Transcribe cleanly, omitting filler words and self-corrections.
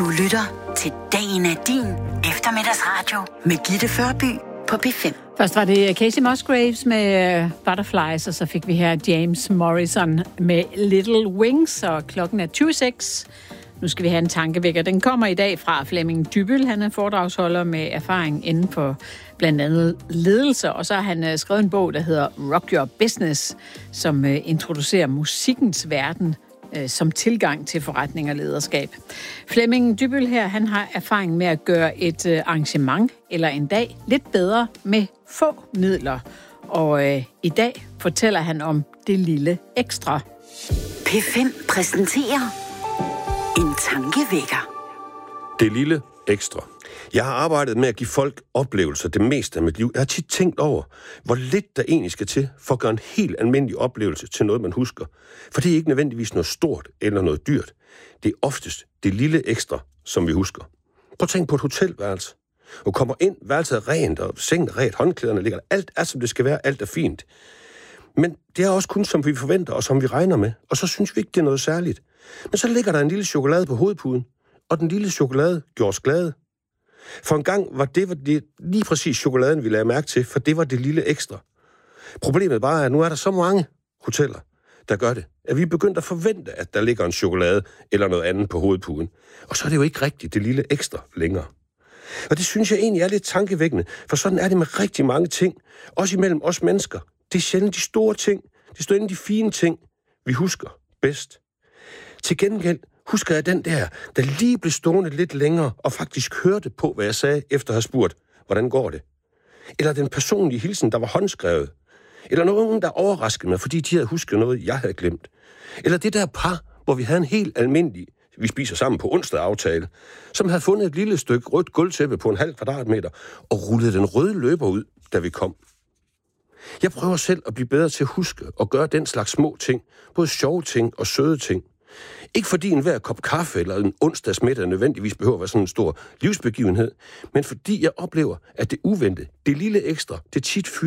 Du lytter til Dagen er din eftermiddagsradio med Gitte Førby på P5. Først var det Casey Musgraves med Butterflies, og så fik vi her James Morrison med Little Wings, og klokken er 26. Nu skal vi have en tankevækker. Den kommer i dag fra Flemming Dybbøl. Han er foredragsholder med erfaring inden for blandt andet ledelse, og så har han skrevet en bog, der hedder Rock Your Business, som introducerer musikkens verden som tilgang til forretning og lederskab. Flemming Dybbøl her, han har erfaring med at gøre et arrangement eller en dag lidt bedre med få midler. Og i dag fortæller han om det lille ekstra. P5 præsenterer en tankevækker. Det lille ekstra. Jeg har arbejdet med at give folk oplevelser det meste af mit liv. Jeg har tit tænkt over, hvor lidt der egentlig skal til for at gøre en helt almindelig oplevelse til noget, man husker. For det er ikke nødvendigvis noget stort eller noget dyrt. Det er oftest det lille ekstra, som vi husker. Prøv at tænke på et hotelværelse. Du kommer ind, værelset er rent, og sengen er ret, håndklæderne ligger der. Alt er, som det skal være, alt er fint. Men det er også kun, som vi forventer og som vi regner med. Og så synes vi ikke, det er noget særligt. Men så ligger der en lille chokolade på hovedpuden, og den lille chokolade gjorde os glade. For en gang var det lige præcis chokoladen, vi lagde mærke til, for det var det lille ekstra. Problemet bare er, at nu er der så mange hoteller, der gør det, at vi er begyndt at forvente, at der ligger en chokolade eller noget andet på hovedpuden. Og så er det jo ikke rigtigt det lille ekstra længere. Og det synes jeg egentlig er lidt tankevækkende, for sådan er det med rigtig mange ting, også imellem os mennesker. Det er sjældent de store ting, det er sjældent de fine ting, vi husker bedst. Til gengæld husker jeg den der lige blev stående lidt længere og faktisk hørte på, hvad jeg sagde, efter at have spurgt, hvordan går det? Eller den personlige hilsen, der var håndskrevet. Eller nogen, der overraskede mig, fordi de havde husket noget, jeg havde glemt. Eller det der par, hvor vi havde en helt almindelig, vi spiser sammen på onsdag aftale, som havde fundet et lille stykke rødt gulvtæppe på 0,5 kvadratmeter og rullede den røde løber ud, da vi kom. Jeg prøver selv at blive bedre til at huske og gøre den slags små ting, både sjove ting og søde ting. Ikke fordi enhver kop kaffe eller en onsdagsmiddag nødvendigvis behøver at være sådan en stor livsbegivenhed, men fordi jeg oplever, at det uventede, det lille ekstra, det tit